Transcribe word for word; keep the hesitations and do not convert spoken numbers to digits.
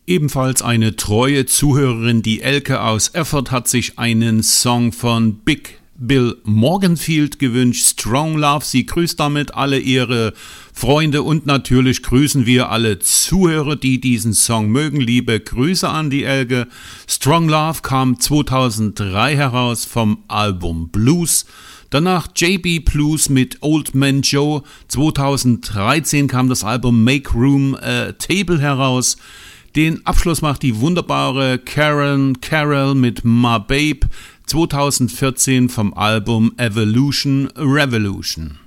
Ebenfalls eine treue Zuhörerin, die Elke aus Erfurt, hat sich einen Song von Big Bill Morganfield gewünscht, Strong Love. Sie grüßt damit alle ihre Freunde und natürlich grüßen wir alle Zuhörer, die diesen Song mögen. Liebe Grüße an die Elke. Strong Love kam zweitausenddrei heraus vom Album Blues. Danach J B Blues mit Old Man Joe. zweitausenddreizehn kam das Album Make Room a Table heraus. Den Abschluss macht die wunderbare Karen Carroll mit My Babe zweitausendvierzehn vom Album Evolution Revolution.